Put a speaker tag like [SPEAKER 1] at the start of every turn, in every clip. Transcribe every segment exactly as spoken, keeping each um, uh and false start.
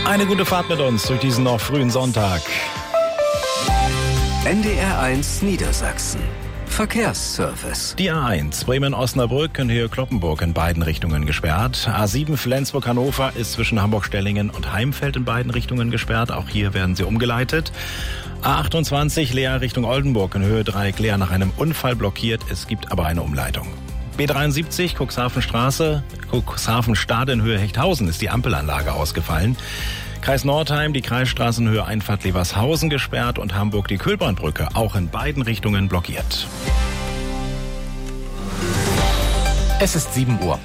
[SPEAKER 1] Eine gute Fahrt mit uns durch diesen noch frühen Sonntag.
[SPEAKER 2] N D R eins Niedersachsen. Verkehrsservice.
[SPEAKER 1] Die A eins Bremen-Osnabrück und Höhe-Kloppenburg in beiden Richtungen gesperrt. A sieben Flensburg-Hannover ist zwischen Hamburg-Stellingen und Heimfeld in beiden Richtungen gesperrt. Auch hier werden sie umgeleitet. A achtundzwanzig Leer Richtung Oldenburg in Höhe Dreieck Leer nach einem Unfall blockiert. Es gibt aber eine Umleitung. B dreiundsiebzig Cuxhavenstraße, Cuxhaven-Stade in Höhe Hechthausen ist die Ampelanlage ausgefallen. Kreis Nordheim, die Kreisstraßenhöhe Einfahrt Levershausen gesperrt und Hamburg die Kühlbahnbrücke auch in beiden Richtungen blockiert.
[SPEAKER 3] Es ist sieben Uhr.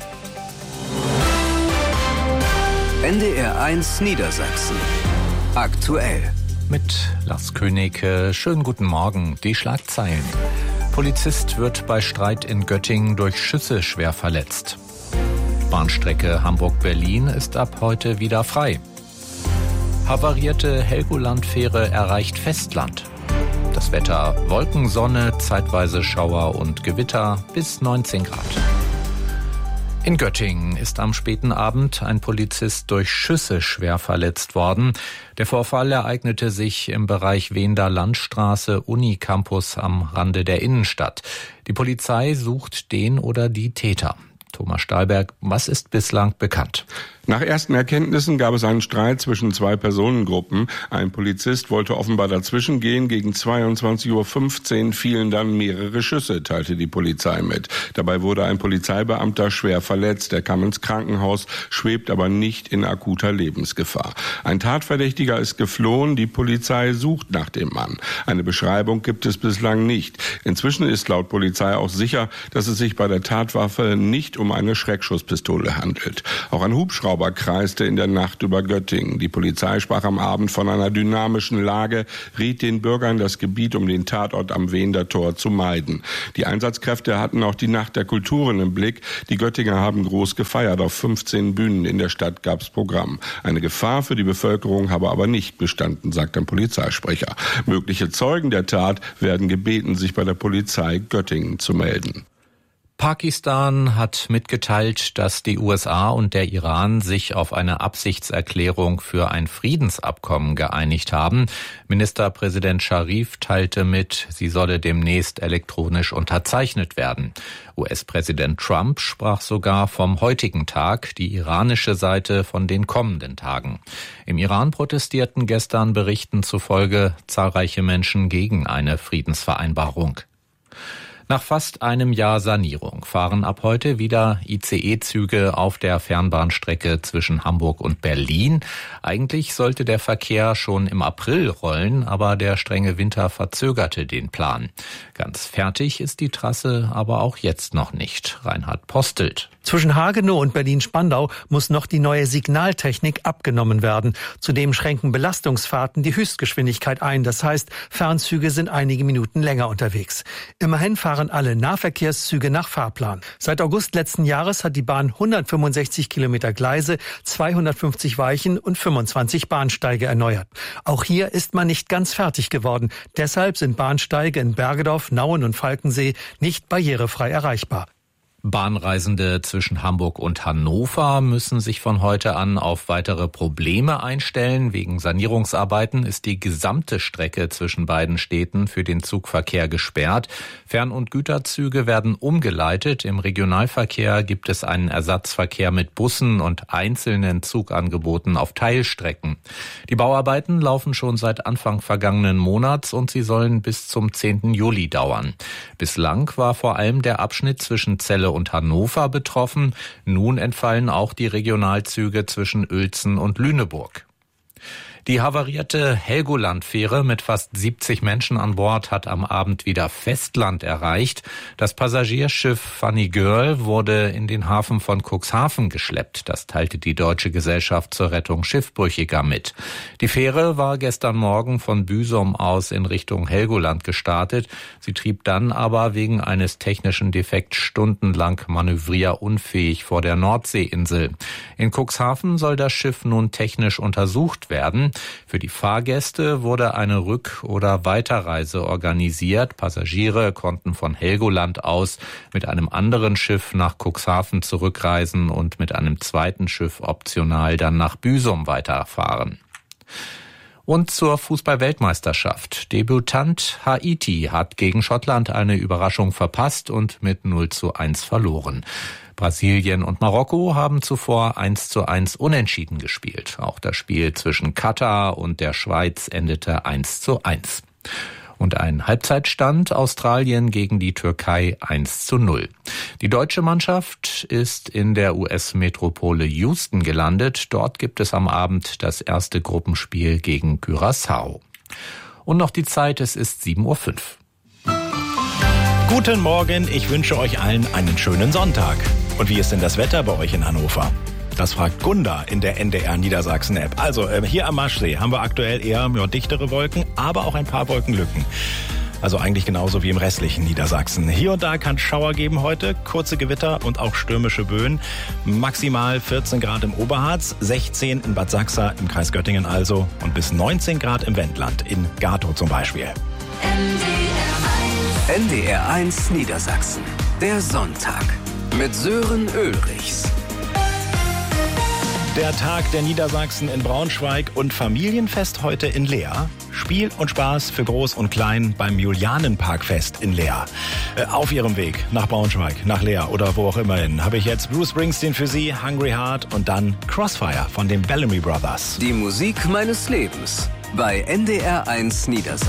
[SPEAKER 2] N D R eins Niedersachsen. Aktuell.
[SPEAKER 3] Mit Lars König. Schönen guten Morgen. Die Schlagzeilen. Polizist wird bei Streit in Göttingen durch Schüsse schwer verletzt. Bahnstrecke Hamburg-Berlin ist ab heute wieder frei. Havarierte Helgoland-Fähre erreicht Festland. Das Wetter: Wolken, Sonne, zeitweise Schauer und Gewitter bis neunzehn Grad. In Göttingen ist am späten Abend ein Polizist durch Schüsse schwer verletzt worden. Der Vorfall ereignete sich im Bereich Wehender Landstraße, Unicampus am Rande der Innenstadt. Die Polizei sucht den oder die Täter. Thomas Stahlberg, was ist bislang bekannt?
[SPEAKER 4] Nach ersten Erkenntnissen gab es einen Streit zwischen zwei Personengruppen. Ein Polizist wollte offenbar dazwischen gehen. Gegen zweiundzwanzig Uhr fünfzehn fielen dann mehrere Schüsse, teilte die Polizei mit. Dabei wurde ein Polizeibeamter schwer verletzt. Er kam ins Krankenhaus, schwebt aber nicht in akuter Lebensgefahr. Ein Tatverdächtiger ist geflohen. Die Polizei sucht nach dem Mann. Eine Beschreibung gibt es bislang nicht. Inzwischen ist laut Polizei auch sicher, dass es sich bei der Tatwaffe nicht um eine Schreckschusspistole handelt. Auch ein Hubschrauber kreiste in der Nacht über Göttingen. Die Polizei sprach am Abend von einer dynamischen Lage, riet den Bürgern, das Gebiet um den Tatort am Wehender Tor zu meiden. Die Einsatzkräfte hatten auch die Nacht der Kulturen im Blick. Die Göttinger haben groß gefeiert. Auf fünfzehn Bühnen in der Stadt gab es Programm. Eine Gefahr für die Bevölkerung habe aber nicht bestanden, sagt ein Polizeisprecher. Mögliche Zeugen der Tat werden gebeten, sich bei der Polizei Göttingen zu melden.
[SPEAKER 3] Pakistan hat mitgeteilt, dass die U S A und der Iran sich auf eine Absichtserklärung für ein Friedensabkommen geeinigt haben. Ministerpräsident Scharif teilte mit, sie solle demnächst elektronisch unterzeichnet werden. U S-Präsident Trump sprach sogar vom heutigen Tag, die iranische Seite von den kommenden Tagen. Im Iran protestierten gestern Berichten zufolge zahlreiche Menschen gegen eine Friedensvereinbarung. Nach fast einem Jahr Sanierung fahren ab heute wieder I C E-Züge auf der Fernbahnstrecke zwischen Hamburg und Berlin. Eigentlich sollte der Verkehr schon im April rollen, aber der strenge Winter verzögerte den Plan. Ganz fertig ist die Trasse aber auch jetzt noch nicht. Reinhard Postelt.
[SPEAKER 5] Zwischen Hagenow und Berlin-Spandau muss noch die neue Signaltechnik abgenommen werden. Zudem schränken Belastungsfahrten die Höchstgeschwindigkeit ein. Das heißt, Fernzüge sind einige Minuten länger unterwegs. Immerhin fahren alle Nahverkehrszüge nach Fahrplan. Seit August letzten Jahres hat die Bahn hundertfünfundsechzig Kilometer Gleise, zweihundertfünfzig Weichen und fünfundzwanzig Bahnsteige erneuert. Auch hier ist man nicht ganz fertig geworden. Deshalb sind Bahnsteige in Bergedorf, Nauen und Falkensee nicht barrierefrei erreichbar.
[SPEAKER 3] Bahnreisende zwischen Hamburg und Hannover müssen sich von heute an auf weitere Probleme einstellen. Wegen Sanierungsarbeiten ist die gesamte Strecke zwischen beiden Städten für den Zugverkehr gesperrt. Fern- und Güterzüge werden umgeleitet. Im Regionalverkehr gibt es einen Ersatzverkehr mit Bussen und einzelnen Zugangeboten auf Teilstrecken. Die Bauarbeiten laufen schon seit Anfang vergangenen Monats und sie sollen bis zum zehnten Juli dauern. Bislang war vor allem der Abschnitt zwischen Celle und Hannover betroffen. Nun entfallen auch die Regionalzüge zwischen Uelzen und Lüneburg. Die havarierte Helgoland-Fähre mit fast siebzig Menschen an Bord hat am Abend wieder Festland erreicht. Das Passagierschiff Funny Girl wurde in den Hafen von Cuxhaven geschleppt. Das teilte die Deutsche Gesellschaft zur Rettung Schiffbrüchiger mit. Die Fähre war gestern Morgen von Büsum aus in Richtung Helgoland gestartet. Sie trieb dann aber wegen eines technischen Defekts stundenlang manövrierunfähig vor der Nordseeinsel. In Cuxhaven soll das Schiff nun technisch untersucht werden. werden. Für die Fahrgäste wurde eine Rück- oder Weiterreise organisiert. Passagiere konnten von Helgoland aus mit einem anderen Schiff nach Cuxhaven zurückreisen und mit einem zweiten Schiff optional dann nach Büsum weiterfahren. Und zur Fußball-Weltmeisterschaft. Debütant Haiti hat gegen Schottland eine Überraschung verpasst und mit null zu eins verloren. Brasilien und Marokko haben zuvor eins zu eins unentschieden gespielt. Auch das Spiel zwischen Katar und der Schweiz endete eins zu eins. Und ein Halbzeitstand: Australien gegen die Türkei eins zu null. Die deutsche Mannschaft ist in der U S-Metropole Houston gelandet. Dort gibt es am Abend das erste Gruppenspiel gegen Curaçao. Und noch die Zeit, es ist sieben Uhr fünf.
[SPEAKER 1] Guten Morgen, ich wünsche euch allen einen schönen Sonntag. Und wie ist denn das Wetter bei euch in Hannover? Das fragt Gunda in der N D R Niedersachsen-App. Also äh, hier am Maschsee haben wir aktuell eher ja, dichtere Wolken, aber auch ein paar Wolkenlücken. Also eigentlich genauso wie im restlichen Niedersachsen. Hier und da kann es Schauer geben heute, kurze Gewitter und auch stürmische Böen. Maximal vierzehn Grad im Oberharz, sechzehn in Bad Sachsa, im Kreis Göttingen also und bis neunzehn Grad im Wendland, in Gatow zum Beispiel.
[SPEAKER 2] N D R eins Niedersachsen, der Sonntag mit Sören Ulrichs.
[SPEAKER 1] Der Tag der Niedersachsen in Braunschweig und Familienfest heute in Leer. Spiel und Spaß für Groß und Klein beim Julianenparkfest in Leer. Äh, auf Ihrem Weg nach Braunschweig, nach Leer oder wo auch immer hin, habe ich jetzt Bruce Springsteen für Sie, Hungry Heart und dann Crossfire von den Bellamy Brothers.
[SPEAKER 2] Die Musik meines Lebens bei N D R eins Niedersachsen.